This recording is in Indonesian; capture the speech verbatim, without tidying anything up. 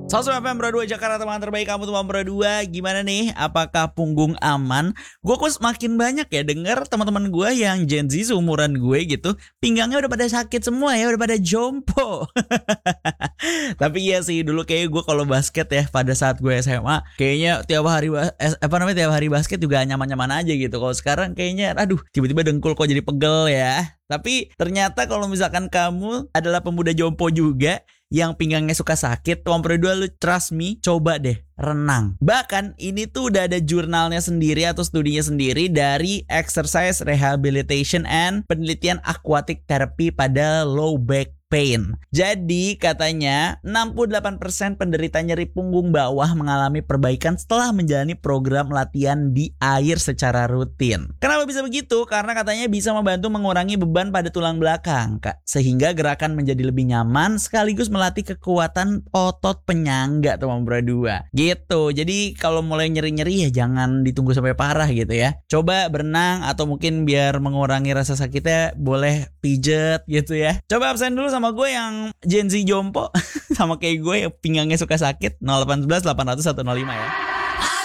seratus F M Pro dua Jakarta, teman terbaik kamu teman Pro dua. Gimana nih? Apakah punggung aman? Gue kok makin banyak ya denger teman-teman gue yang Gen Z seumuran gue gitu, pinggangnya udah pada sakit semua ya, udah pada jompo. Tapi iya sih, dulu kayak gue kalau basket ya pada saat gue S M A, kayaknya tiap hari eh, apa namanya tiap hari basket juga nyaman-nyaman aja gitu. Kalau sekarang kayaknya aduh, tiba-tiba dengkul kok jadi pegel ya. Tapi ternyata kalau misalkan kamu adalah pemuda jompo juga yang pinggangnya suka sakit, Tuan Pro dua, lu trust me, coba deh renang. Bahkan ini tuh udah ada jurnalnya sendiri atau studinya sendiri dari Exercise Rehabilitation and Penelitian Aquatic Therapy pada low back pain. Jadi katanya enam puluh delapan persen penderita nyeri punggung bawah mengalami perbaikan setelah menjalani program latihan di air secara rutin. Kenapa bisa begitu? Karena katanya bisa membantu mengurangi beban pada tulang belakang, Kak. Sehingga gerakan menjadi lebih nyaman sekaligus melatih kekuatan otot penyangga, teman Pro dua. Gitu. Jadi kalau mulai nyeri-nyeri ya jangan ditunggu sampai parah gitu ya. Coba berenang atau mungkin biar mengurangi rasa sakitnya boleh pijet gitu ya. Coba absen dulu sama gue yang Gen Z jompo sama kayak gue yang pinggangnya suka sakit. Nol delapan satu satu delapan nol nol satu nol lima ya.